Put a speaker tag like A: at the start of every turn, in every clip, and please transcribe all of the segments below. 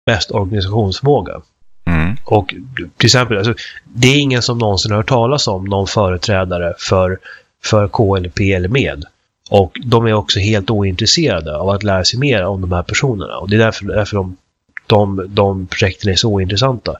A: mest organisationsförmåga. Och till exempel, alltså, det är ingen som någonsin har hört talas om någon företrädare för KLP eller med. Och de är också helt ointresserade av att lära sig mer om de här personerna. Och det är därför de projekten är så intressanta.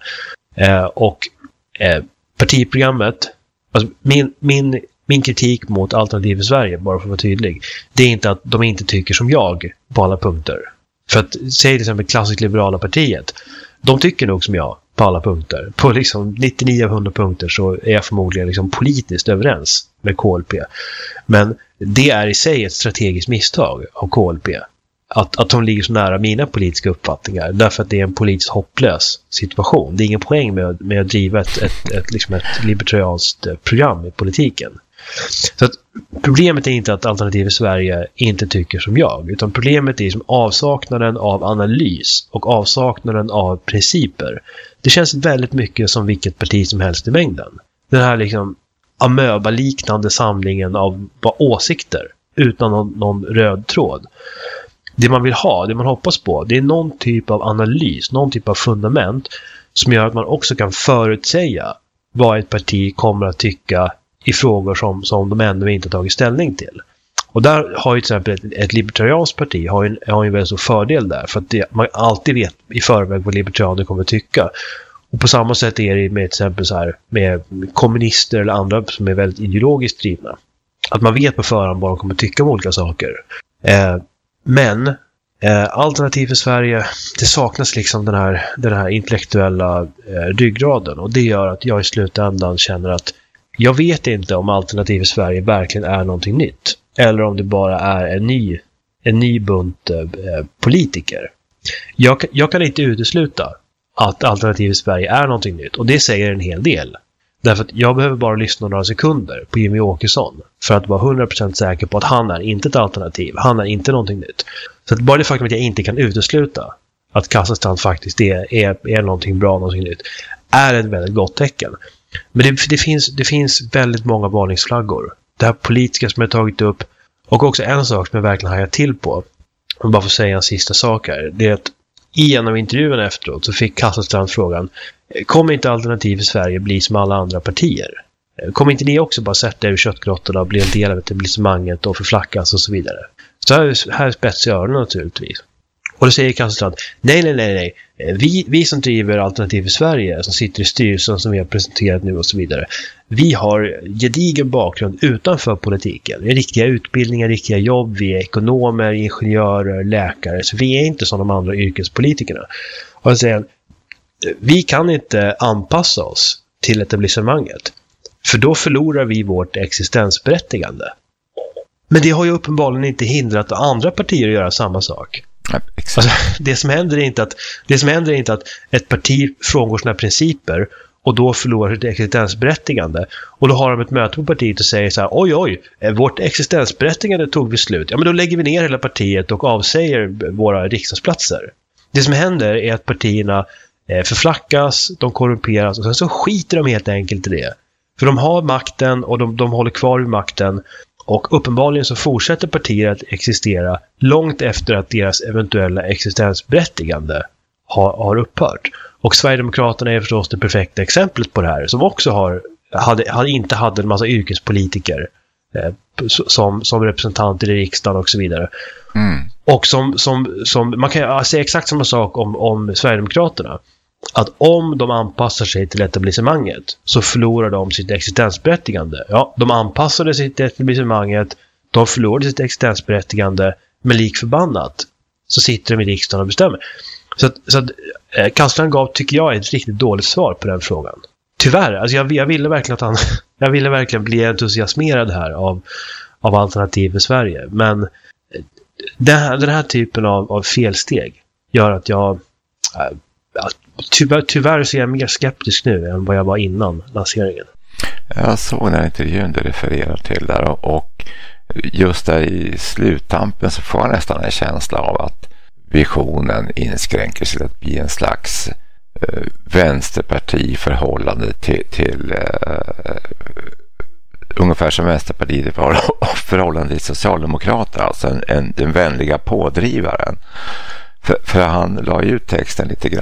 A: Partiprogrammet, alltså min kritik mot Alternativ för Sverige, bara för att vara tydlig, det är inte att de inte tycker som jag på alla punkter. För att, säg till exempel klassiskt liberala partiet, de tycker nog som jag på alla punkter. På liksom 99 av 100 punkter så är jag förmodligen liksom politiskt överens med KLP. Men det är i sig ett strategiskt misstag av KLP. Att de ligger så nära mina politiska uppfattningar. Därför att det är en politiskt hopplös situation. Det är ingen poäng med att driva ett libertarianskt program i politiken. Så att problemet är inte att Alternativ i Sverige inte tycker som jag. Utan problemet är som avsaknaden av analys och avsaknaden av principer. Det känns väldigt mycket som vilket parti som helst i mängden. Den här liksom amöba-liknande samlingen av åsikter utan någon röd tråd. Det man vill ha, det man hoppas på, det är någon typ av analys, någon typ av fundament som gör att man också kan förutsäga vad ett parti kommer att tycka i frågor som de ännu inte tagit ställning till. Och där har ju till exempel ett libertarianskt parti har ju en väldigt stor fördel där, för att man alltid vet i förväg vad libertarianer kommer att tycka. Och på samma sätt är det med till exempel så här, med kommunister eller andra som är väldigt ideologiskt drivna. Att man vet på förhand vad de kommer att tycka om olika saker. Men Alternativ för Sverige, det saknas liksom den här intellektuella ryggraden, och det gör att jag i slutändan känner att jag vet inte om Alternativ för Sverige verkligen är någonting nytt, eller om det bara är en ny bunt politiker. Jag kan inte utesluta att Alternativ för Sverige är någonting nytt, och det säger en hel del. Därför att jag behöver bara lyssna några sekunder på Jimmy Åkesson för att vara 100% säker på att han är inte ett alternativ. Han är inte någonting nytt. Så att bara det faktum att jag inte kan utesluta att Kasselstrand faktiskt är någonting bra, någonting nytt, är ett väldigt gott tecken. Men det finns väldigt många varningsflaggor. Det här politiska som jag tagit upp, och också en sak som jag verkligen hajar till på, om bara får säga en sista sak här, det är att i en av intervjuerna efteråt så fick Kasselstrand frågan: kommer inte Alternativ i Sverige bli som alla andra partier? Kommer inte ni också bara sätta er i köttgrottorna och bli en del av etablissemanget och förflackas och så vidare? Så här spetsar öronen naturligtvis. Och då säger Kasselstrand: nej. Vi som driver Alternativ i Sverige, som sitter i styrelsen som vi har presenterat nu och så vidare, vi har gedigen bakgrund utanför politiken. Vi har riktiga utbildningar, riktiga jobb, vi är ekonomer, ingenjörer, läkare, så vi är inte som de andra yrkespolitikerna. Och säger: vi kan inte anpassa oss till etablissemanget, för då förlorar vi vårt existensberättigande. Men det har ju uppenbarligen inte hindrat andra partier att göra samma sak. Alltså, det som händer är inte att ett parti frångår sina principer och då förlorar sitt existensberättigande, och då har de ett möte på partiet och säger så här: oj, vårt existensberättigande tog vi slut. Ja, men då lägger vi ner hela partiet och avsäger våra riksdagsplatser. Det som händer är att partierna förflackas, de korrumperas, och sen så skiter de helt enkelt i det. För de har makten och de håller kvar vid makten. Och uppenbarligen så fortsätter partier att existera långt efter att deras eventuella existensberättigande har upphört. Och Sverigedemokraterna är förstås det perfekta exemplet på det här, som också inte hade en massa yrkespolitiker som representanter i riksdagen och så vidare. Och som man kan säga exakt samma sak om Sverigedemokraterna. Att om de anpassar sig till etablissemanget så förlorar de sitt existensberättigande. Ja, de anpassade sig till etablissemanget, de förlorade sitt existensberättigande, men lik förbannat så sitter de i riksdagen och bestämmer. Så att Kasselstrand gav, tycker jag, ett riktigt dåligt svar på den frågan. Tyvärr, alltså jag ville verkligen bli entusiasmerad här av Alternativ i Sverige, men den här typen av felsteg gör att jag tyvärr så är jag mer skeptisk nu än vad jag var innan lanseringen.
B: Jag såg den intervjun du refererar till där, och just där i sluttampen så får jag nästan en känsla av att visionen inskränker sig till att bli en slags vänsterparti förhållande till ungefär som Vänsterpartiet i förhållande till Socialdemokraterna, alltså den vänliga pådrivaren. För han la ut texten lite grann